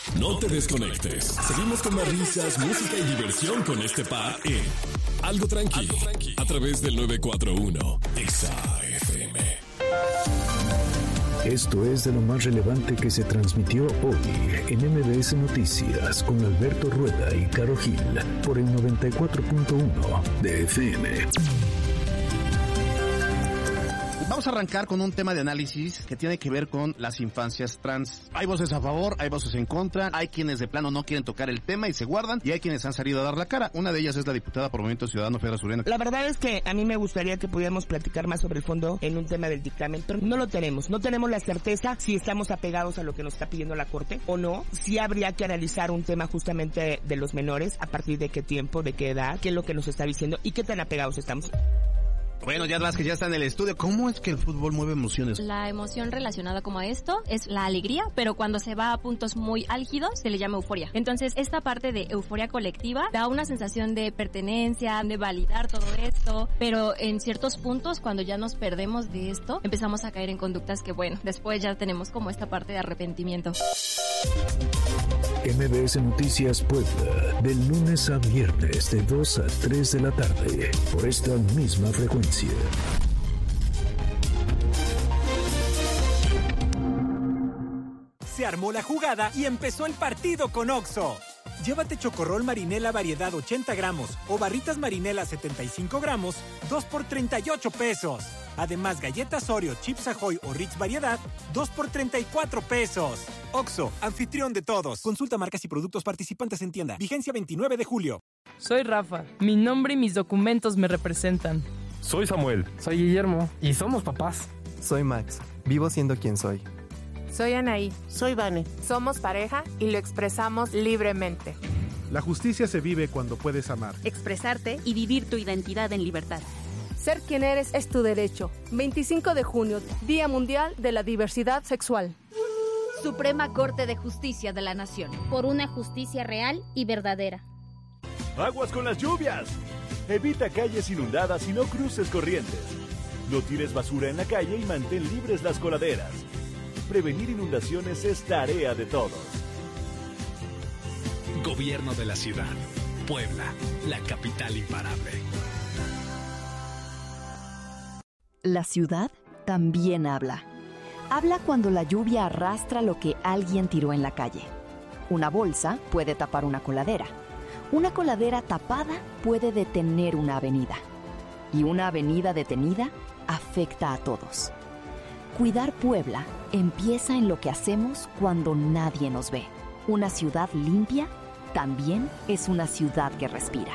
No te desconectes. Seguimos con más risas, música y diversión con este par en Algo Tranqui, a través del 941 XAFM. Esto es de lo más relevante que se transmitió hoy en MBS Noticias con Alberto Rueda y Caro Gil por el 94.1 de FM. Vamos a arrancar con un tema de análisis que tiene que ver con las infancias trans. Hay voces a favor, hay voces en contra, hay quienes de plano no quieren tocar el tema y se guardan, y hay quienes han salido a dar la cara. Una de ellas es la diputada por Movimiento Ciudadano, Fedra Suriano. La verdad es que a mí me gustaría que pudiéramos platicar más sobre el fondo en un tema del dictamen, pero no lo tenemos. No tenemos la certeza si estamos apegados a lo que nos está pidiendo la Corte o no. Si habría que analizar un tema justamente de los menores, a partir de qué tiempo, de qué edad, qué es lo que nos está diciendo y qué tan apegados estamos. Bueno, ya Vázquez ya está en el estudio. ¿Cómo es que el fútbol mueve emociones? La emoción relacionada como a esto es la alegría, pero cuando se va a puntos muy álgidos se le llama euforia. Entonces, esta parte de euforia colectiva da una sensación de pertenencia, de validar todo esto, pero en ciertos puntos, cuando ya nos perdemos de esto, empezamos a caer en conductas que, bueno, después ya tenemos como esta parte de arrepentimiento. MBS Noticias Puebla, de lunes a viernes de 2 a 3 de la tarde, por esta misma frecuencia. Se armó la jugada y empezó el partido con Oxxo. Llévate chocorrol marinela variedad 80 gramos o barritas marinela 75 gramos, 2 por 38 pesos. Además, galletas Oreo, Chips Ahoy o Ritz variedad, 2 por 34 pesos. Oxxo, anfitrión de todos. Consulta marcas y productos participantes en tienda. Vigencia 29 de julio. Soy Rafa. Mi nombre y mis documentos me representan. Soy Samuel. Soy Guillermo. Y somos papás. Soy Max. Vivo siendo quien soy. Soy Anaí. Soy Vane. Somos pareja y lo expresamos libremente. La justicia se vive cuando puedes amar, expresarte y vivir tu identidad en libertad. Ser quien eres es tu derecho. 25 de junio, Día Mundial de la Diversidad Sexual. Suprema Corte de Justicia de la Nación. Por una justicia real y verdadera. Aguas con las lluvias. Evita calles inundadas y no cruces corrientes. No tires basura en la calle y mantén libres las coladeras. Prevenir inundaciones es tarea de todos. Gobierno de la ciudad. Puebla, la capital imparable. La ciudad también habla. Habla cuando la lluvia arrastra lo que alguien tiró en la calle. Una bolsa puede tapar una coladera. Una coladera tapada puede detener una avenida. Y una avenida detenida afecta a todos. Cuidar Puebla empieza en lo que hacemos cuando nadie nos ve. Una ciudad limpia también es una ciudad que respira.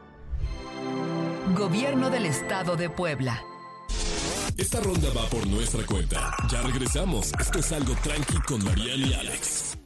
Gobierno del Estado de Puebla. Esta ronda va por nuestra cuenta. Ya regresamos. Esto es Algo Tranqui con Mariana y Alex.